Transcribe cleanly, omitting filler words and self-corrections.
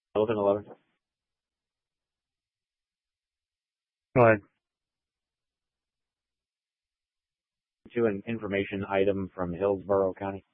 1111. Go ahead. To an information item from Hillsborough County.